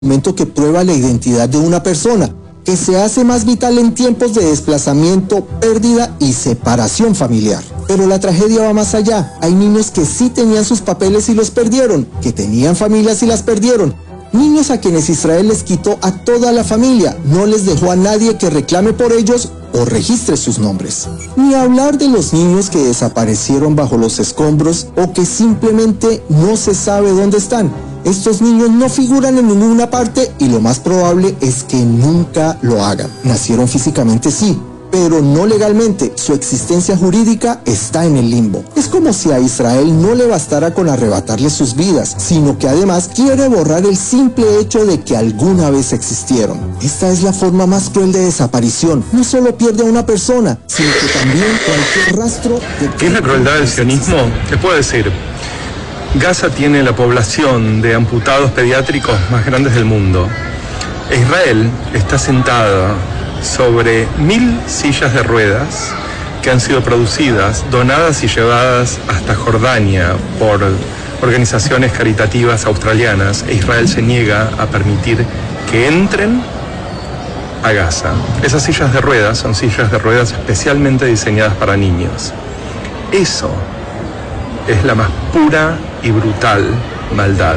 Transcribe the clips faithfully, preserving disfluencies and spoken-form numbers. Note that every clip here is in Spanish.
documento que prueba la identidad de una persona, que se hace más vital en tiempos de desplazamiento, pérdida y separación familiar. Pero la tragedia va más allá. Hay niños que sí tenían sus papeles y los perdieron, que tenían familias y las perdieron. Niños a quienes Israel les quitó a toda la familia, no les dejó a nadie que reclame por ellos o registre sus nombres. Ni hablar de los niños que desaparecieron bajo los escombros o que simplemente no se sabe dónde están. Estos niños no figuran en ninguna parte y lo más probable es que nunca lo hagan. Nacieron físicamente, sí, pero no legalmente. Su existencia jurídica está en el limbo. Es como si a Israel no le bastara con arrebatarles sus vidas, sino que además quiere borrar el simple hecho de que alguna vez existieron. Esta es la forma más cruel de desaparición. No solo pierde a una persona, sino que también cualquier rastro de... ¿Qué es la crueldad del sionismo? ¿Qué puedo decir? Gaza tiene la población de amputados pediátricos más grandes del mundo. Israel está sentada sobre mil sillas de ruedas que han sido producidas, donadas y llevadas hasta Jordania por organizaciones caritativas australianas, e Israel se niega a permitir que entren a Gaza. Esas sillas de ruedas son sillas de ruedas especialmente diseñadas para niños. Eso es la más pura y brutal maldad.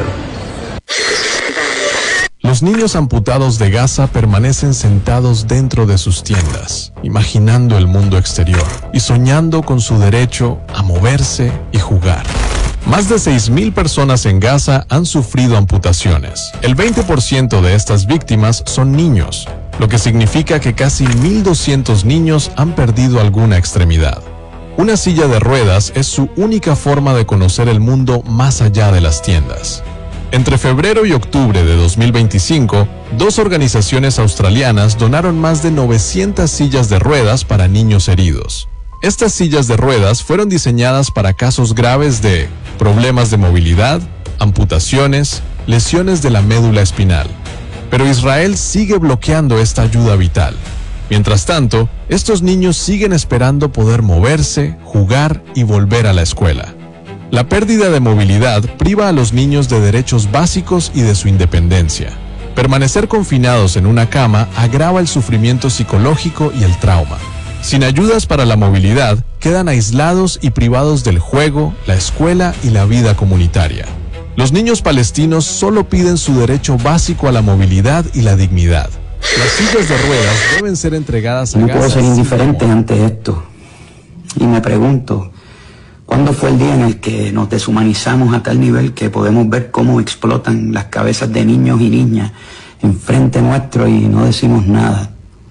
Los niños amputados de Gaza permanecen sentados dentro de sus tiendas, imaginando el mundo exterior y soñando con su derecho a moverse y jugar. Más de seis mil personas en Gaza han sufrido amputaciones. El veinte por ciento de estas víctimas son niños, lo que significa que casi mil doscientos niños han perdido alguna extremidad. Una silla de ruedas es su única forma de conocer el mundo más allá de las tiendas. Entre febrero y octubre de dos mil veinticinco, dos organizaciones australianas donaron más de novecientas sillas de ruedas para niños heridos. Estas sillas de ruedas fueron diseñadas para casos graves de problemas de movilidad, amputaciones, lesiones de la médula espinal. Pero Israel sigue bloqueando esta ayuda vital. Mientras tanto, estos niños siguen esperando poder moverse, jugar y volver a la escuela. La pérdida de movilidad priva a los niños de derechos básicos y de su independencia. Permanecer confinados en una cama agrava el sufrimiento psicológico y el trauma. Sin ayudas para la movilidad, quedan aislados y privados del juego, la escuela y la vida comunitaria. Los niños palestinos solo piden su derecho básico a la movilidad y la dignidad. Las sillas de ruedas deben ser entregadas a Gaza. No puedo ser indiferente ante esto. Y me pregunto, ¿cuándo fue el día en el que nos deshumanizamos a tal nivel que podemos ver cómo explotan las cabezas de niños y niñas enfrente nuestro y no decimos nada?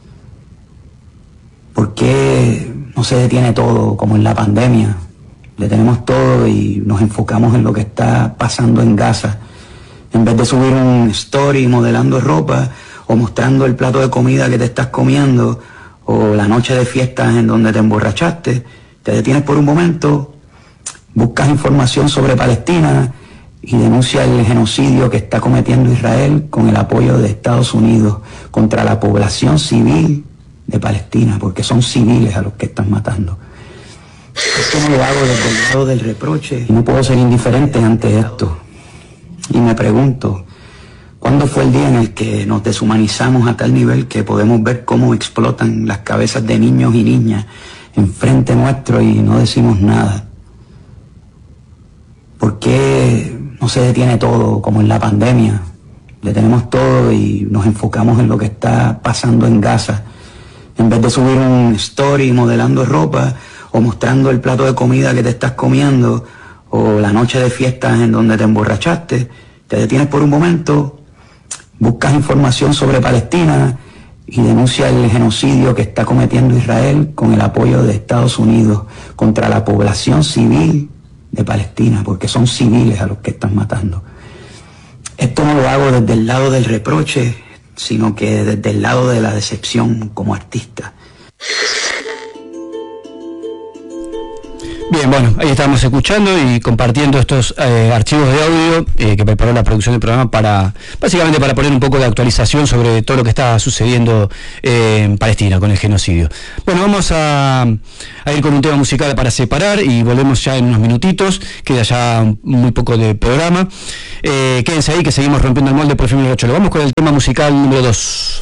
¿Por qué no se detiene todo como en la pandemia? Detenemos todo y nos enfocamos en lo que está pasando en Gaza. En vez de subir un story modelando ropa o mostrando el plato de comida que te estás comiendo o la noche de fiestas en donde te emborrachaste, te detienes por un momento, buscas información sobre Palestina y denuncia el genocidio que está cometiendo Israel con el apoyo de Estados Unidos contra la población civil de Palestina, porque son civiles a los que están matando. Esto no lo hago desde el lado del reproche y no puedo ser indiferente ante esto. Y me pregunto, ¿cuándo fue el día en el que nos deshumanizamos a tal nivel que podemos ver cómo explotan las cabezas de niños y niñas enfrente nuestro y no decimos nada? ¿Por qué no se detiene todo como en la pandemia? Detenemos todo y nos enfocamos en lo que está pasando en Gaza. En vez de subir un story modelando ropa o mostrando el plato de comida que te estás comiendo o la noche de fiestas en donde te emborrachaste, te detienes por un momento, buscas información sobre Palestina y denuncia el genocidio que está cometiendo Israel con el apoyo de Estados Unidos contra la población civil de Palestina, porque son civiles a los que están matando. Esto no lo hago desde el lado del reproche, sino que desde el lado de la decepción como artista. Bien, bueno, ahí estamos escuchando y compartiendo estos eh, archivos de audio eh, que preparó la producción del programa para, básicamente para poner un poco de actualización sobre todo lo que está sucediendo eh, en Palestina con el genocidio. Bueno, vamos a, a ir con un tema musical para separar y volvemos ya en unos minutitos, queda ya muy poco de programa. Eh, quédense ahí que seguimos rompiendo el molde por F M ocho. Vamos con el tema musical número dos.